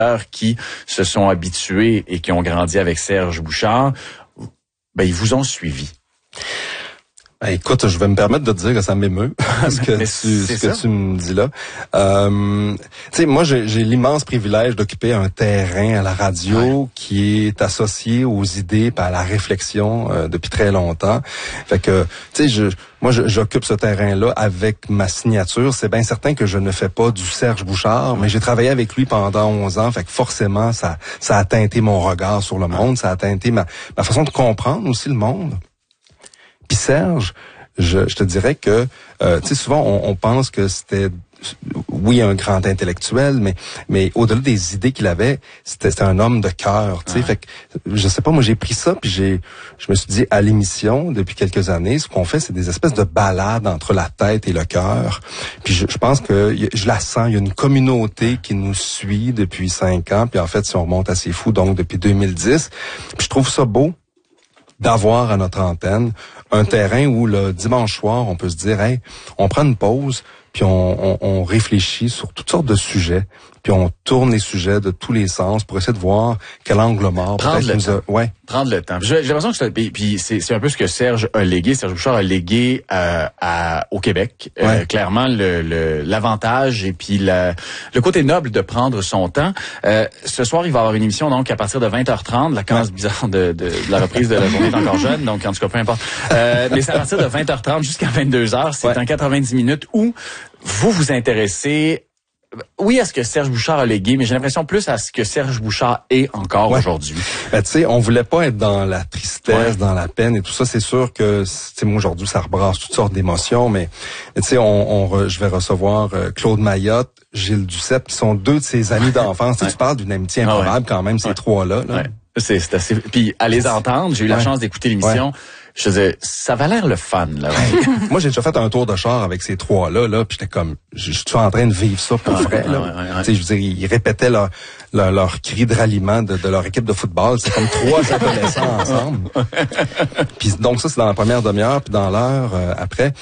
qui se sont habitués et qui ont grandi avec Serge Bouchard, ben ils vous ont suivi. Écoute, je vais me permettre de te dire que ça m'émeut, ce que tu me dis là. Tu sais, moi, j'ai l'immense privilège d'occuper un terrain à la radio qui est associé aux idées et à la réflexion depuis très longtemps. Fait que, tu sais, j'occupe ce terrain-là avec ma signature. C'est bien certain que je ne fais pas du Serge Bouchard, mais j'ai travaillé avec lui pendant 11 ans. Fait que forcément, ça a teinté mon regard sur le monde, ça a teinté ma façon de comprendre aussi le monde. Puis Serge, je te dirais que, tu sais, souvent on pense que c'était, oui, un grand intellectuel, mais au-delà des idées qu'il avait, c'était un homme de cœur, tu sais. Fait que, je sais pas, moi j'ai pris ça, puis je me suis dit, à l'émission, depuis quelques années, ce qu'on fait, c'est des espèces de balades entre la tête et le cœur. Puis je pense que, je la sens, il y a une communauté qui nous suit depuis 5 ans, puis en fait, si on remonte à C'est Fou, donc depuis 2010, puis je trouve ça beau d'avoir à notre antenne un terrain où le dimanche soir, on peut se dire, hey, on prend une pause, puis on réfléchit sur toutes sortes de sujets, puis on tourne les sujets de tous les sens pour essayer de voir quel angle mort prendre le temps. J'ai l'impression que puis c'est un peu ce que Serge Bouchard a légué au Québec. Clairement l'avantage et puis le côté noble de prendre son temps. Ce soir, il va y avoir une émission donc à partir de 20h30, la case bizarre de la reprise de La journée est encore jeune, donc en tout cas peu importe. Mais c'est à partir de 20h30 jusqu'à 22h, c'est en 90 minutes où vous vous intéressez à ce que Serge Bouchard a légué, mais j'ai l'impression plus à ce que Serge Bouchard est encore aujourd'hui. Tu sais, on voulait pas être dans la tristesse, dans la peine et tout ça. C'est sûr que, tu sais, moi aujourd'hui, ça rebrasse toutes sortes d'émotions, mais tu sais, je vais recevoir Claude Mayotte, Gilles Duceppe, qui sont 2 de ses amis d'enfance. Tu parles d'une amitié improbable quand même, ces 3-là. Là. C'est assez. Puis à les entendre, j'ai eu la chance d'écouter l'émission. Je disais, ça va l'air le fun, là. Moi, j'ai déjà fait un tour de char avec ces 3-là, puis j'étais comme, je suis en train de vivre ça pour vrai, là. Tu sais, je veux dire, ils répétaient leur cri de ralliement de leur équipe de football. C'est comme 3 adolescents ensemble. Puis donc ça, c'est dans la première demi-heure, puis dans l'heure après,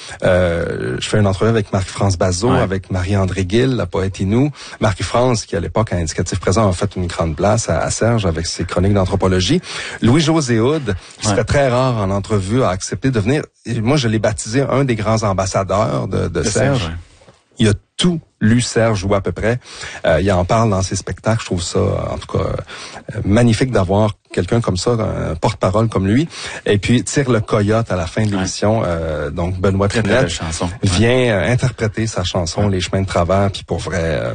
je fais une entrevue avec Marie-France Bazot, avec Marie-André Gill, la poète Inou. Marie-France, qui à l'époque, à Indicatif Présent, a fait une grande place à Serge avec ses chroniques d'anthropologie. Louis-José Hood, qui se fait très rare en entrevue, a accepté de venir. Moi, je l'ai baptisé un des grands ambassadeurs de Serge. Il a tout lu Serge, ou à peu près. Il en parle dans ses spectacles. Je trouve ça, en tout cas, magnifique d'avoir quelqu'un comme ça, un porte-parole comme lui. Et puis, Tire le Coyote à la fin de l'émission. Donc, Benoît Pinette vient interpréter sa chanson Les chemins de travers. Puis pour vrai,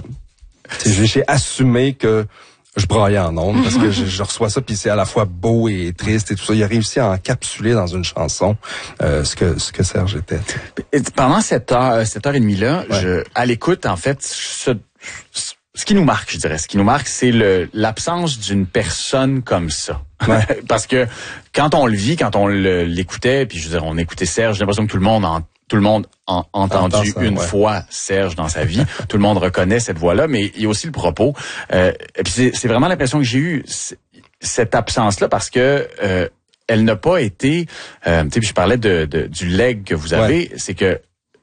j'ai assumé que je braillais en ondes parce que je reçois ça, puis c'est à la fois beau et triste et tout ça. Il a réussi à encapsuler dans une chanson ce que Serge était. Et pendant cette heure et demie là, à l'écoute, en fait, ce qui nous marque, je dirais, c'est l'absence d'une personne comme ça. Parce que quand on le vit, quand on l'écoutait, puis je veux dire, on écoutait Serge, j'ai l'impression que tout le monde a entendu une fois Serge dans sa vie. Tout le monde reconnaît cette voix-là, mais il y a aussi le propos. Et puis c'est vraiment l'impression que j'ai eue, cette absence-là, parce que elle n'a pas été... tu sais, je parlais du legs que vous avez, c'est que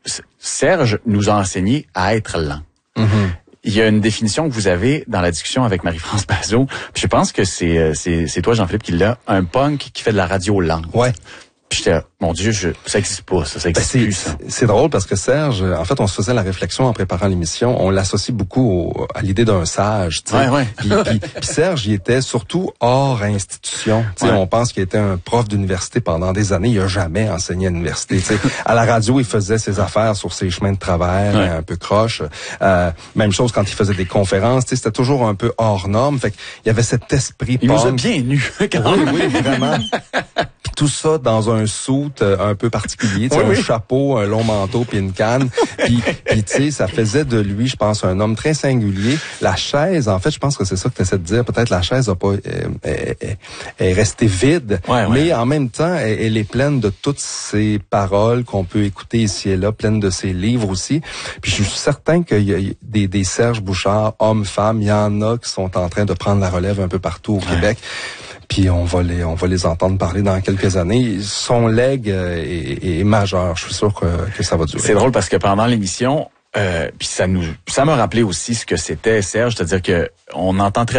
Serge nous a enseigné à être lent. Il y a une définition que vous avez dans la discussion avec Marie-France Bazot. Je pense que c'est toi, Jean-Philippe, qui l'a. Un punk qui fait de la radio lente. Puis j'étais, mon Dieu, ça existe pas, ça existe plus, ça. C'est drôle parce que Serge, en fait, on se faisait la réflexion en préparant l'émission, on l'associe beaucoup à l'idée d'un sage, tu sais. Puis Serge, il était surtout hors institution. Tu sais, on pense qu'il était un prof d'université pendant des années, il a jamais enseigné à l'université, tu sais. À la radio, il faisait ses affaires sur ses chemins de travers, un peu croche. Même chose quand il faisait des conférences, tu sais, c'était toujours un peu hors norme. Fait qu'il y avait cet esprit Il nous a bien nus, quand même. Oui, vraiment. Puis tout ça dans un suit un peu particulier, tu sais, un chapeau, un long manteau puis une canne. Puis tu sais, ça faisait de lui, je pense, un homme très singulier. La chaise, en fait, je pense que c'est ça que tu essaies de dire. Peut-être la chaise a pas est restée vide, mais en même temps, elle est pleine de toutes ces paroles qu'on peut écouter ici et là, pleine de ses livres aussi. Puis je suis certain qu'il y a des Serge Bouchard, hommes, femmes, il y en a qui sont en train de prendre la relève un peu partout au Québec. Puis on va les entendre parler dans quelques années. Son legs est majeur. Je suis sûr que ça va durer. C'est drôle parce que pendant l'émission, puis ça m'a rappelé aussi ce que c'était Serge, c'est-à-dire que on entend très